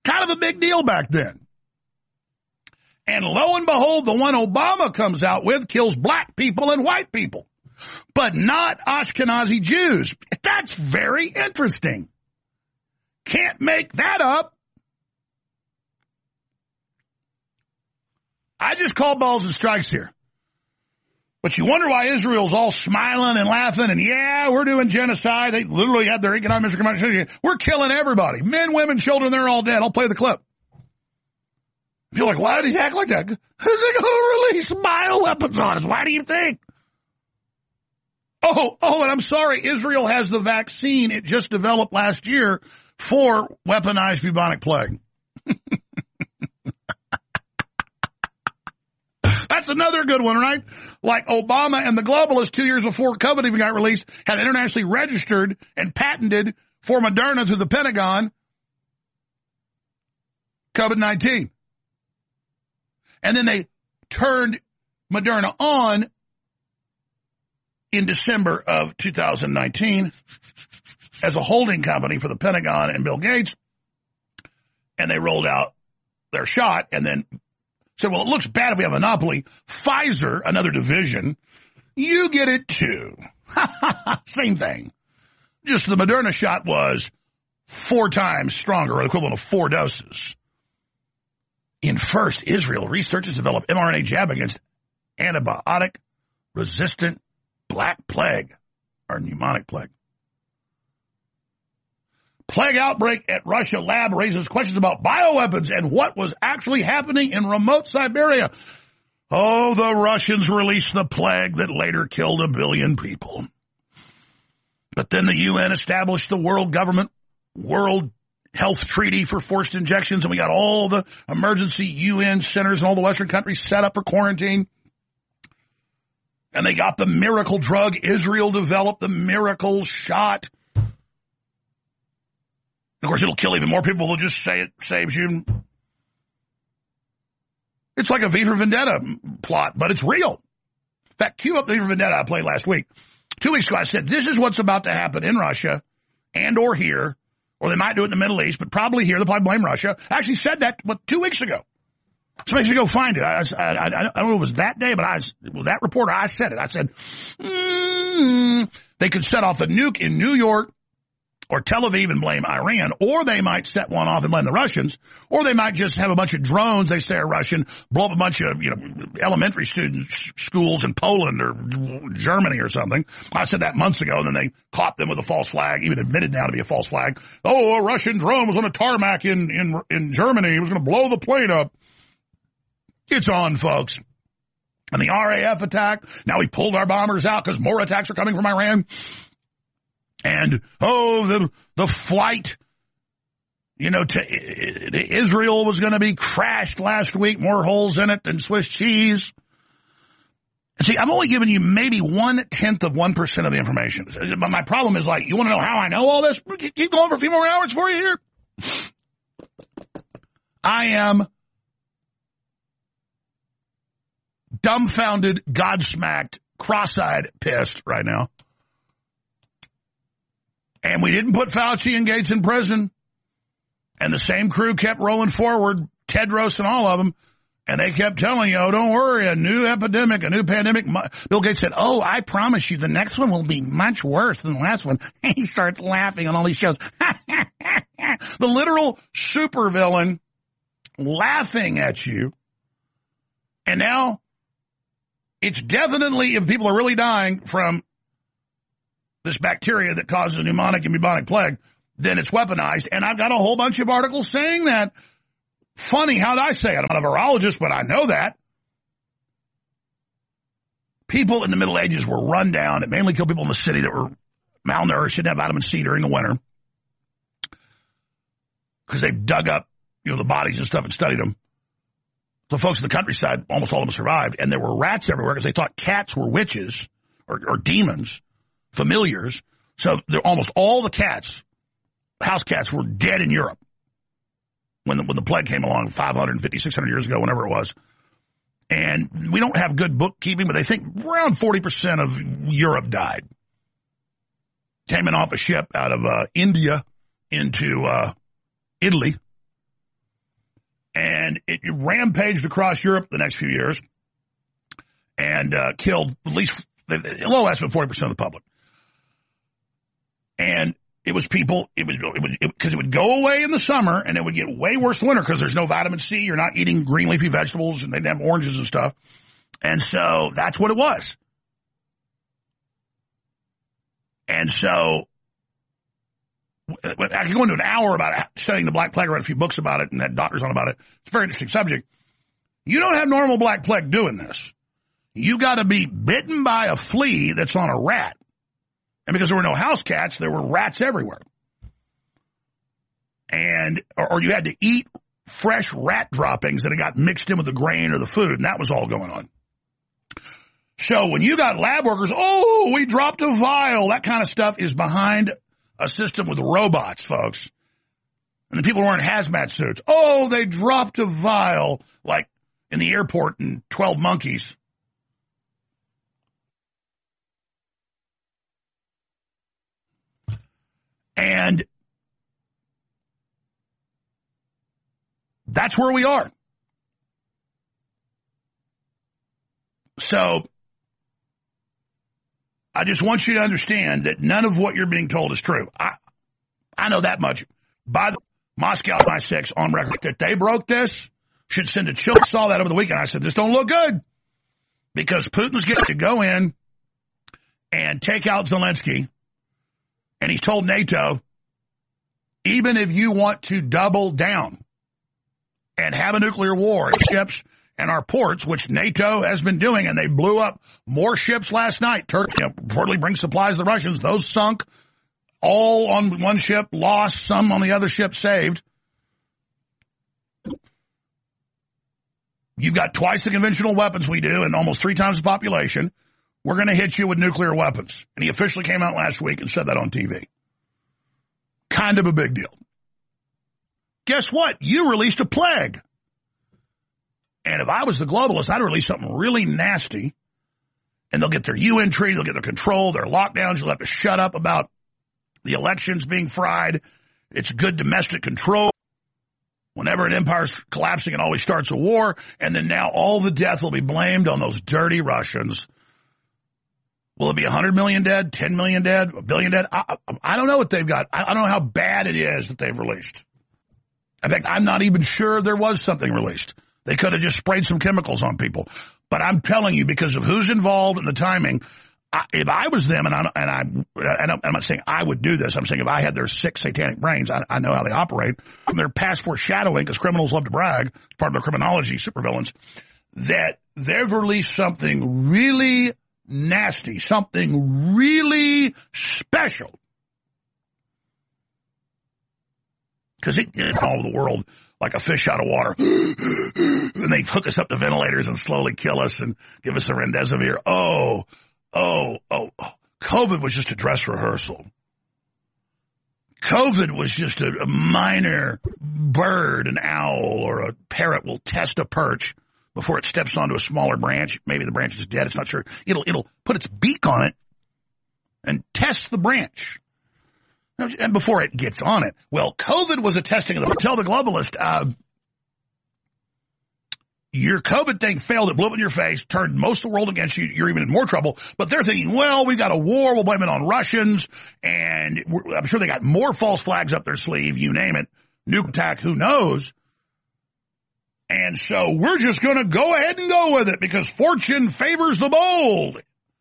Kind of a big deal back then. And lo and behold, the one Obama comes out with kills black people and white people, but not Ashkenazi Jews. That's very interesting. Can't make that up. I just call balls and strikes here. But you wonder why Israel's all smiling and laughing and, yeah, we're doing genocide. They literally had their economic misrecommendation. We're killing everybody. Men, women, children, they're all dead. I'll play the clip. You're like, why did he act like that? Because they're going to release bioweapons on us. Why do you think? Oh, and I'm sorry. Israel has the vaccine it just developed last year for weaponized bubonic plague. That's another good one, right? Like Obama and the globalists 2 years before COVID even got released had internationally registered and patented for Moderna through the Pentagon COVID-19. And then they turned Moderna on in December of 2019 as a holding company for the Pentagon and Bill Gates. And they rolled out their shot and then said, well, it looks bad if we have a monopoly. Pfizer, another division, you get it too. Same thing. Just the Moderna shot was 4 times stronger, or the equivalent of 4 doses. In first, Israel, researchers developed mRNA jab against antibiotic-resistant black plague, or pneumonic plague. Plague outbreak at Russia lab raises questions about bioweapons and what was actually happening in remote Siberia. Oh, the Russians released the plague that later killed 1 billion people. But then the UN established the World Health Treaty for forced injections, and we got all the emergency UN centers in all the Western countries set up for quarantine. And they got the miracle drug. Israel developed the miracle shot. Of course, it'll kill even more people. They'll just say it saves you. It's like a V for Vendetta plot, but it's real. In fact, cue up the V for Vendetta I played last week. 2 weeks ago, I said, this is what's about to happen in Russia and or here. Or they might do it in the Middle East, but probably here. They'll probably blame Russia. I actually said that, 2 weeks ago? Somebody should go find it. I don't know if it was that day, but it was that reporter. I said it. I said, they could set off a nuke in New York or Tel Aviv and blame Iran, or they might set one off and blame the Russians, or they might just have a bunch of drones they say are Russian, blow up a bunch of, elementary schools in Poland or Germany or something. I said that months ago, and then they caught them with a false flag, even admitted now to be a false flag. Oh, a Russian drone was on a tarmac in Germany. It was going to blow the plane up. It's on, folks. And the RAF attack, now we pulled our bombers out because more attacks are coming from Iran. And, the flight, to Israel was going to be crashed last week. More holes in it than Swiss cheese. See, I'm only giving you maybe 1/10 of 1% of the information. But my problem is, you want to know how I know all this? Keep going for a few more hours for you here. I am dumbfounded, godsmacked, cross-eyed, pissed right now. And we didn't put Fauci and Gates in prison. And the same crew kept rolling forward, Tedros and all of them. And they kept telling you, don't worry, a new epidemic, a new pandemic. Bill Gates said, I promise you the next one will be much worse than the last one. He starts laughing on all these shows. The literal supervillain laughing at you. And now it's definitely, if people are really dying from this bacteria that causes pneumonic and bubonic plague, then it's weaponized. And I've got a whole bunch of articles saying that. Funny, how'd I say it? I'm not a virologist, but I know that. People in the Middle Ages were run down. It mainly killed people in the city that were malnourished, didn't have vitamin C during the winter. Because they dug up, the bodies and stuff and studied them. The folks in the countryside, almost all of them survived. And there were rats everywhere because they thought cats were witches or demons, familiars. So almost all the cats, house cats, were dead in Europe when the plague came along 550, 600 years ago, whenever it was. And we don't have good bookkeeping, but they think around 40% of Europe died. Came in off a ship out of India into Italy. And it rampaged across Europe the next few years and killed at least, low estimate, 40% of the public. And it was people, because it would go away in the summer and it would get way worse in winter because there's no vitamin C. You're not eating green leafy vegetables and they didn't have oranges and stuff. And so that's what it was. And so I could go into an hour about studying the Black Plague. I read a few books about it and had doctors on about it. It's a very interesting subject. You don't have normal Black Plague doing this. You got to be bitten by a flea that's on a rat. And because there were no house cats, there were rats everywhere. And, or you had to eat fresh rat droppings that had got mixed in with the grain or the food, and that was all going on. So when you got lab workers, oh, we dropped a vial, that kind of stuff is behind a system with robots, folks. And the people wearing hazmat suits, oh, they dropped a vial, like in the airport in 12 Monkeys. And that's where we are. So I just want you to understand that none of what you're being told is true. I know that much. By the Moscow MI6 on record that they broke this, should send a chill. I saw that over the weekend. I said, this don't look good because Putin's getting to go in and take out Zelensky. And he's told NATO, even if you want to double down and have a nuclear war in ships and our ports, which NATO has been doing, and they blew up more ships last night. Turkey reportedly brings supplies to the Russians. Those sunk, all on one ship, lost, some on the other ship saved. You've got twice the conventional weapons we do and almost 3 times the population. We're going to hit you with nuclear weapons. And he officially came out last week and said that on TV. Kind of a big deal. Guess what? You released a plague. And if I was the globalist, I'd release something really nasty. And they'll get their UN treaty, they'll get their control, their lockdowns. You'll have to shut up about the elections being fried. It's good domestic control. Whenever an empire's collapsing, it always starts a war. And then now all the death will be blamed on those dirty Russians. Will it be 100 million dead, 10 million dead, 1 billion dead? I don't know what they've got. I don't know how bad it is that they've released. In fact, I'm not even sure there was something released. They could have just sprayed some chemicals on people. But I'm telling you, because of who's involved and the timing, if I was them, and I'm not saying I would do this. I'm saying if I had their sick satanic brains, I know how they operate. They're past foreshadowing, because criminals love to brag, it's part of their criminology, supervillains, that they've released something really nasty, something really special. Because it all over the world like a fish out of water. And they hook us up to ventilators and slowly kill us and give us a remdesivir. Oh. COVID was just a dress rehearsal. COVID was just a minor bird, an owl, or a parrot will test a perch before it steps onto a smaller branch. Maybe the branch is dead. It's not sure. It'll put its beak on it and test the branch. And before it gets on it. Well, COVID was a testing of the, tell the globalist, your COVID thing failed. It blew up in your face, turned most of the world against you. You're even in more trouble. But they're thinking, well, we've got a war. We'll blame it on Russians. And I'm sure they got more false flags up their sleeve. You name it. Nuke attack, who knows? And so we're just going to go ahead and go with it because fortune favors the bold.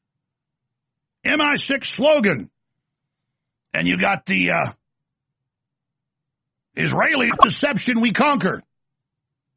MI6 slogan. And you got the Israeli deception we conquer.